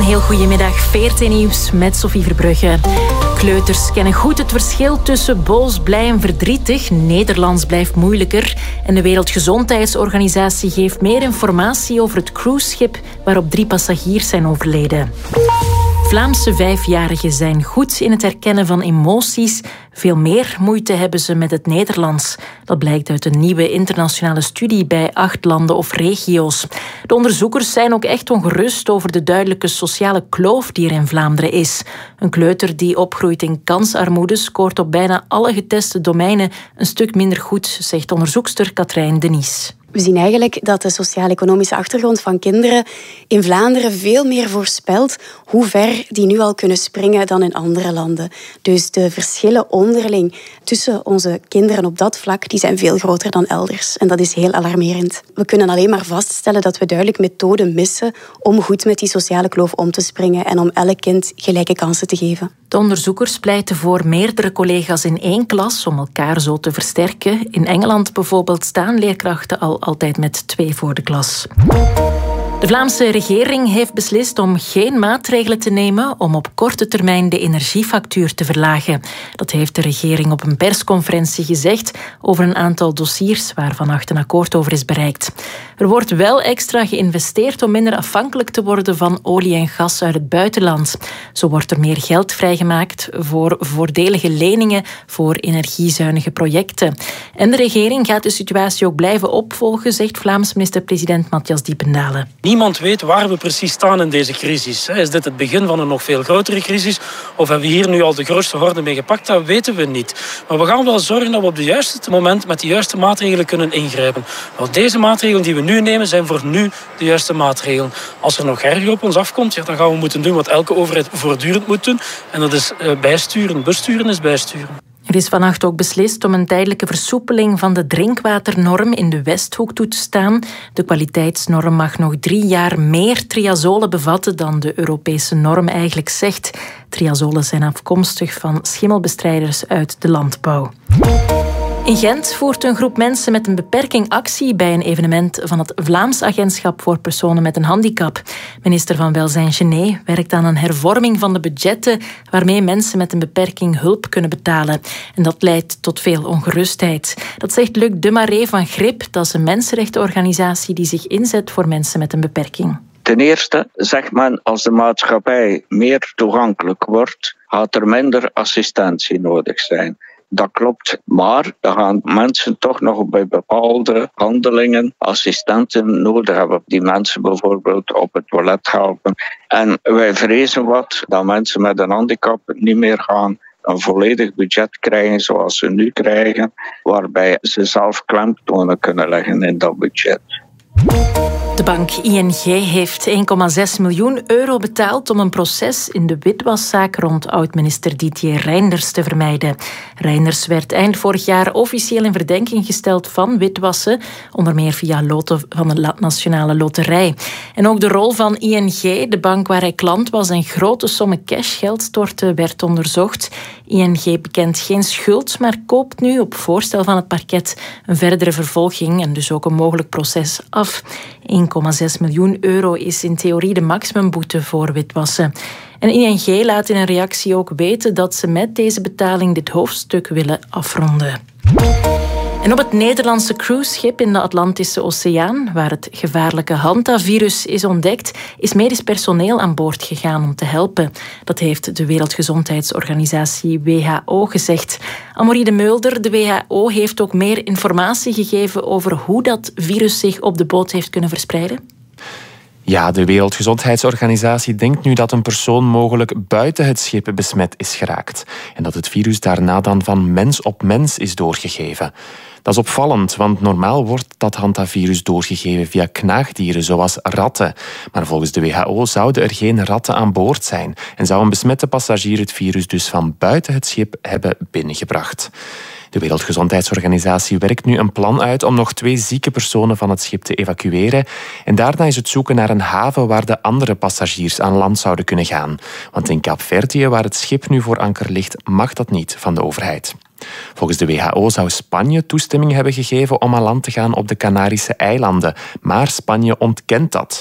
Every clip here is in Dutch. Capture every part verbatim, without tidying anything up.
heel goede middag. V R T Nieuws met Sophie Verbrugge. Kleuters kennen goed het verschil tussen boos, blij en verdrietig. Nederlands blijft moeilijker. En de Wereldgezondheidsorganisatie geeft meer informatie over het cruiseschip waarop drie passagiers zijn overleden. Vlaamse vijfjarigen zijn goed in het herkennen van emoties. Veel meer moeite hebben ze met het Nederlands. Dat blijkt uit een nieuwe internationale studie bij acht landen of regio's. De onderzoekers zijn ook echt ongerust over de duidelijke sociale kloof die er in Vlaanderen is. Een kleuter die opgroeit in kansarmoede scoort op bijna alle geteste domeinen een stuk minder goed, zegt onderzoekster Katrijn Denies. We zien eigenlijk dat de sociaal-economische achtergrond van kinderen in Vlaanderen veel meer voorspelt hoe ver die nu al kunnen springen dan in andere landen. Dus de verschillen onderling tussen onze kinderen op dat vlak die zijn veel groter dan elders. En dat is heel alarmerend. We kunnen alleen maar vaststellen dat we duidelijk methoden missen om goed met die sociale kloof om te springen en om elk kind gelijke kansen te geven. De onderzoekers pleiten voor meerdere collega's in één klas om elkaar zo te versterken. In Engeland bijvoorbeeld staan leerkrachten al altijd met twee voor de klas. De Vlaamse regering heeft beslist om geen maatregelen te nemen om op korte termijn de energiefactuur te verlagen. Dat heeft de regering op een persconferentie gezegd over een aantal dossiers waar vannacht een akkoord over is bereikt. Er wordt wel extra geïnvesteerd om minder afhankelijk te worden van olie en gas uit het buitenland. Zo wordt er meer geld vrijgemaakt voor voordelige leningen voor energiezuinige projecten. En de regering gaat de situatie ook blijven opvolgen, zegt Vlaams minister-president Matthias Diependalen. Niemand weet waar we precies staan in deze crisis. Is dit het begin van een nog veel grotere crisis? Of hebben we hier nu al de grootste horde mee gepakt? Dat weten we niet. Maar we gaan wel zorgen dat we op het juiste moment met de juiste maatregelen kunnen ingrijpen. Want deze maatregelen die we nu nemen, zijn voor nu de juiste maatregelen. Als er nog erger op ons afkomt, ja, dan gaan we moeten doen wat elke overheid voortdurend moet doen. En dat is bijsturen. Besturen is bijsturen. Er is vannacht ook beslist om een tijdelijke versoepeling van de drinkwaternorm in de Westhoek toe te staan. De kwaliteitsnorm mag nog drie jaar meer triazolen bevatten dan de Europese norm eigenlijk zegt. Triazolen zijn afkomstig van schimmelbestrijders uit de landbouw. In Gent voert een groep mensen met een beperking actie bij een evenement van het Vlaams Agentschap voor Personen met een Handicap. Minister van Welzijn Gené werkt aan een hervorming van de budgetten waarmee mensen met een beperking hulp kunnen betalen. En dat leidt tot veel ongerustheid. Dat zegt Luc Demaré van Grip, dat is een mensenrechtenorganisatie die zich inzet voor mensen met een beperking. Ten eerste zegt men, als de maatschappij meer toegankelijk wordt, gaat er minder assistentie nodig zijn. Dat klopt, maar dan gaan mensen toch nog bij bepaalde handelingen assistenten nodig hebben. Die mensen bijvoorbeeld op het toilet helpen. En wij vrezen wat dat mensen met een handicap niet meer gaan een volledig budget krijgen zoals ze nu krijgen, waarbij ze zelf klemtonen kunnen leggen in dat budget. De bank I N G heeft één komma zes miljoen euro betaald om een proces in de witwaszaak rond oud-minister Didier Reynders te vermijden. Reynders werd eind vorig jaar officieel in verdenking gesteld van witwassen, onder meer via loten van de Nationale Loterij. En ook de rol van I N G, de bank waar hij klant was en grote sommen cashgeld stortte, werd onderzocht. I N G bekent geen schuld, maar koopt nu op voorstel van het parket een verdere vervolging en dus ook een mogelijk proces af. één komma zes miljoen euro is in theorie de maximumboete voor witwassen. En I N G laat in een reactie ook weten dat ze met deze betaling dit hoofdstuk willen afronden. En op het Nederlandse cruiseschip in de Atlantische Oceaan, waar het gevaarlijke hantavirus is ontdekt, is medisch personeel aan boord gegaan om te helpen. Dat heeft de Wereldgezondheidsorganisatie W H O gezegd. Amaurie de Meulder, de W H O, heeft ook meer informatie gegeven over hoe dat virus zich op de boot heeft kunnen verspreiden. Ja, de Wereldgezondheidsorganisatie denkt nu dat een persoon mogelijk buiten het schip besmet is geraakt. En dat het virus daarna dan van mens op mens is doorgegeven. Dat is opvallend, want normaal wordt dat hantavirus doorgegeven via knaagdieren, zoals ratten. Maar volgens de W H O zouden er geen ratten aan boord zijn en zou een besmette passagier het virus dus van buiten het schip hebben binnengebracht. De Wereldgezondheidsorganisatie werkt nu een plan uit om nog twee zieke personen van het schip te evacueren. En daarna is het zoeken naar een haven waar de andere passagiers aan land zouden kunnen gaan. Want in Kaapverdië, waar het schip nu voor anker ligt, mag dat niet van de overheid. Volgens de W H O zou Spanje toestemming hebben gegeven om aan land te gaan op de Canarische eilanden. Maar Spanje ontkent dat.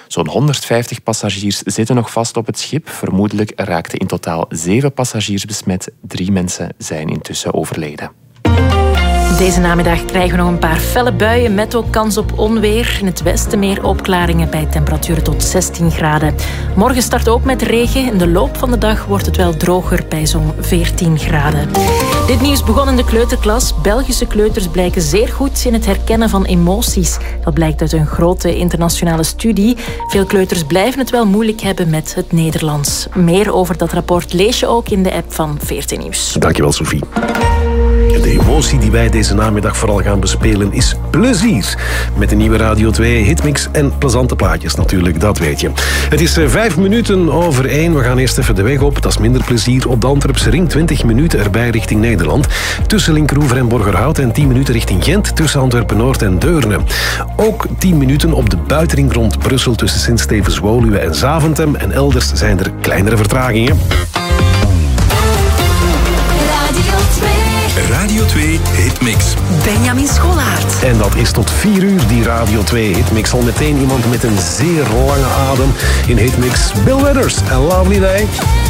Zo'n honderdvijftig passagiers zitten nog vast op het schip. Vermoedelijk raakten in totaal zeven passagiers besmet. Drie mensen zijn intussen overleden. Deze namiddag krijgen we nog een paar felle buien met ook kans op onweer. In het westen meer opklaringen bij temperaturen tot zestien graden. Morgen start ook met regen. In de loop van de dag wordt het wel droger bij zo'n veertien graden. Dit nieuws begon in de kleuterklas. Belgische kleuters blijken zeer goed in het herkennen van emoties. Dat blijkt uit een grote internationale studie. Veel kleuters blijven het wel moeilijk hebben met het Nederlands. Meer over dat rapport lees je ook in de app van veertien Nieuws. Dankjewel, Sophie. De emotie die wij deze namiddag vooral gaan bespelen is plezier. Met de nieuwe Radio twee hitmix en plezante plaatjes natuurlijk, dat weet je. Het is vijf minuten over één. We gaan eerst even de weg op. Dat is minder plezier. Op de Antwerpse ring twintig minuten erbij richting Nederland. Tussen Linkeroever en Borgerhout en tien minuten richting Gent. Tussen Antwerpen-Noord en Deurne. Ook tien minuten op de buitenring rond Brussel tussen Sint-Stevens-Woluwe en Zaventem. En elders zijn er kleinere vertragingen. Radio twee Hitmix. Benjamin Scholaert. En dat is tot vier uur, die Radio twee Hitmix. Al meteen iemand met een zeer lange adem in Hitmix. Bill Withers, A Lovely Day.